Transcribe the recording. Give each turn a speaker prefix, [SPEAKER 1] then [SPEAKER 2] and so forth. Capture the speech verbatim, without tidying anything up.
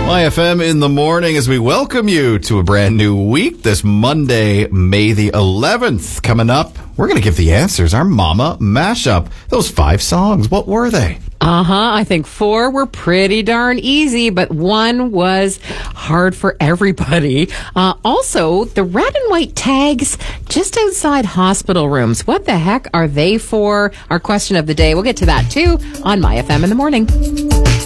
[SPEAKER 1] Y F M in the morning as we welcome you to a brand new week this Monday, May the eleventh. Coming up, we're going to give the answers. Our Mama Mashup. Those five songs, what were they?
[SPEAKER 2] Uh-huh. I think four were pretty darn easy, but one was hard for everybody. Uh, also, the red and white tags just outside hospital rooms. What the heck are they for? Our question of the day. We'll get to that, too, on My F M in the morning.